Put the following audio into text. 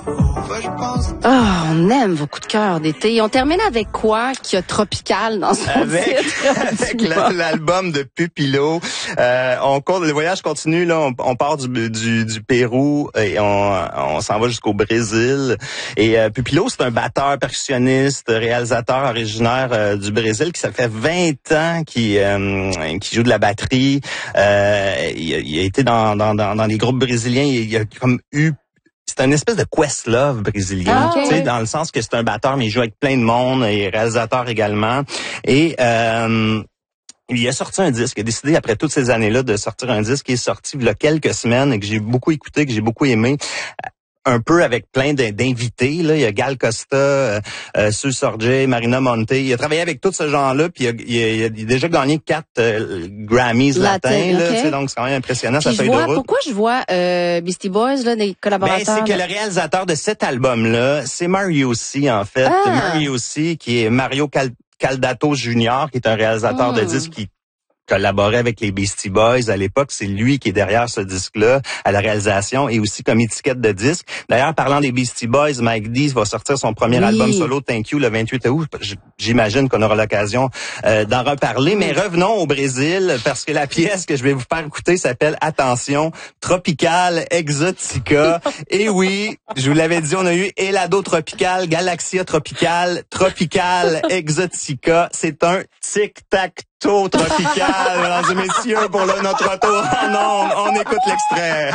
Ah, on aime vos coups de cœur d'été. On termine avec quoi qui a tropical dans son titre? Avec l'album de Pupilo. Le voyage continue, là. On part du Pérou et on s'en va jusqu'au Brésil. Et Pupilo, c'est un batteur, percussionniste, réalisateur originaire du Brésil qui ça fait 20 ans qui joue de la batterie. Il a été dans les groupes brésiliens. Il a comme eu c'est une espèce de Questlove brésilien, tu sais, dans le sens que c'est un batteur, mais il joue avec plein de monde, et réalisateur également. Et il a sorti un disque, il a décidé après toutes ces années-là de sortir un disque qui est sorti il y a quelques semaines et que j'ai beaucoup écouté, que j'ai beaucoup aimé. Un peu avec plein d'invités, là. Il y a Gal Costa, Sue Sorge, Marina Monte. Il a travaillé avec tous ce gens-là, puis il a déjà gagné 4 Grammys latins, là. Tu sais, donc c'est quand même impressionnant, sa feuille de route. Pourquoi je vois Beastie Boys, là, des collaborateurs? Ben, c'est que le réalisateur de cet album-là, c'est Mario C, en fait. Mario C, qui est Mario Caldato Jr., qui est un réalisateur de disques qui collaborait avec les Beastie Boys à l'époque. C'est lui qui est derrière ce disque-là, à la réalisation et aussi comme étiquette de disque. D'ailleurs, parlant des Beastie Boys, Mike D va sortir son premier album solo, Thank You, le 28 août. J'imagine qu'on aura l'occasion d'en reparler. Mais revenons au Brésil, parce que la pièce que je vais vous faire écouter s'appelle, attention, Tropical Exotica. Et oui, je vous l'avais dit, on a eu Helado Tropical, Galaxia Tropical, Tropical Exotica. C'est un tic-tac-toe tropical, mesdames et messieurs, pour notre retour en ondes. On écoute l'extrait.